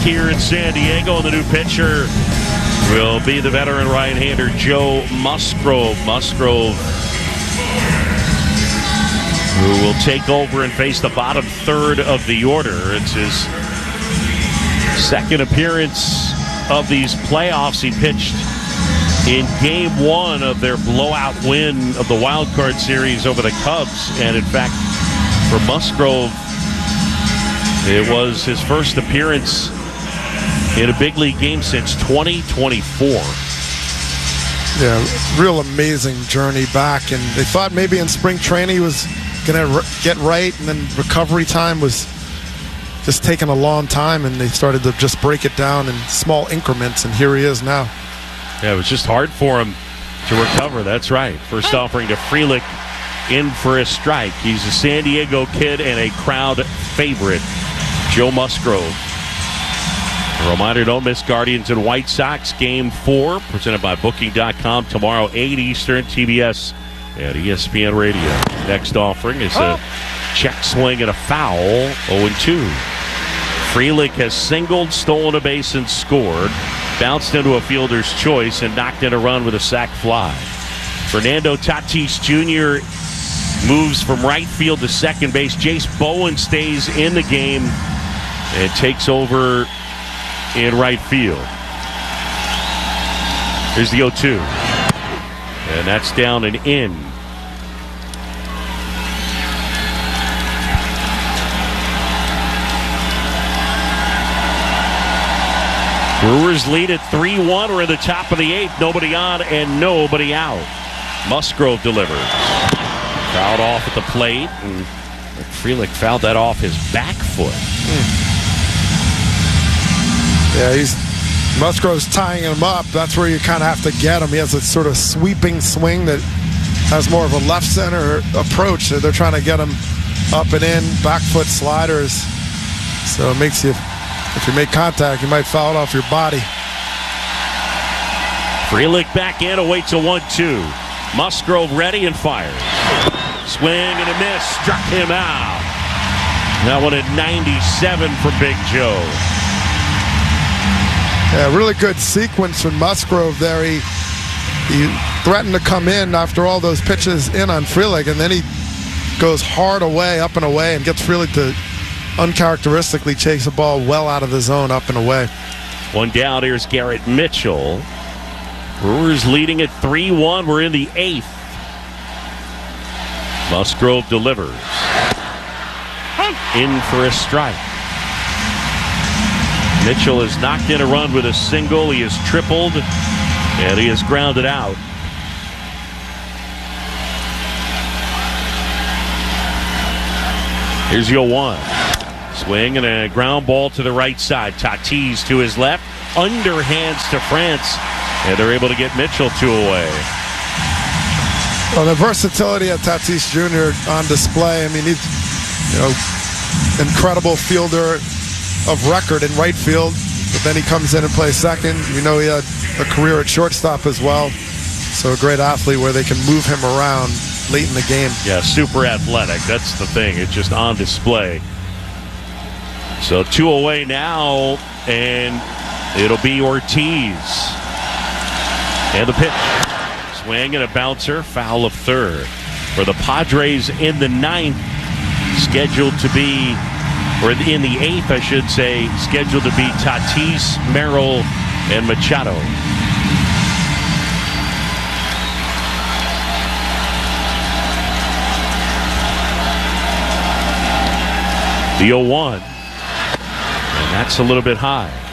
here in San Diego. The new pitcher will be the veteran right-hander Joe Musgrove. Musgrove, who will take over and face the bottom third of the order. It's his second appearance of these playoffs. He pitched in Game 1 of their blowout win of the wild card series over the Cubs. And in fact, for Musgrove, it was his first appearance in a big league game since 2024. Yeah, real amazing journey back. And they thought maybe in spring training he was going to get right, and then recovery time was just taking a long time, and they started to just break it down in small increments, and here he is now. Yeah, it was just hard for him to recover. That's right. First offering to Frelick in for a strike. He's a San Diego kid and a crowd favorite, Joe Musgrove. A reminder, don't miss Guardians and White Sox Game 4, presented by Booking.com, tomorrow, 8 Eastern, TBS and ESPN Radio. Next offering is a check swing and a foul, 0-2. Frelick has singled, stolen a base, and scored. Bounced into a fielder's choice and knocked in a run with a sac fly. Fernando Tatis Jr. moves from right field to second base. Jace Bowen stays in the game and takes over in right field. Here's the 0-2. And that's down and in. Brewers lead at 3-1. We're in the top of the 8th. Nobody on and nobody out. Musgrove delivers. Fouled off at the plate, and Frelick fouled that off his back foot. Yeah, Musgrove's tying him up. That's where you kind of have to get him. He has a sort of sweeping swing that has more of a left center approach. So they're trying to get him up and in, back foot sliders. So it makes you, if you make contact, you might foul it off your body. Frelick back in, awaits a 1-2. Musgrove ready and fires. Swing and a miss, struck him out. That one at 97 for Big Joe. Yeah, really good sequence from Musgrove there. He threatened to come in after all those pitches in on Frelick, and then he goes hard away, up and away, and gets Frelick to uncharacteristically chase a ball well out of the zone, up and away. One down, here's Garrett Mitchell. Brewers leading at 3-1. We're in the 8th. Musgrove delivers. In for a strike. Mitchell has knocked in a run with a single. He has tripled, and he has grounded out. Here's your 1. Swing and a ground ball to the right side. Tatis to his left. Underhands to France. And they're able to get Mitchell 2 away. Well, the versatility of Tatis Jr. on display. I mean, he's, incredible fielder of record in right field. But then he comes in and plays second. We know he had a career at shortstop as well. So a great athlete where they can move him around late in the game. Yeah, super athletic. That's the thing. It's just on display. So 2 away now, and it'll be Ortiz. And the pitch. Swing and a bouncer. Foul of third. For the Padres in the 9th, scheduled to be, or in the 8th, I should say, scheduled to be Tatis, Merrill, and Machado. The 0-1. And that's a little bit high.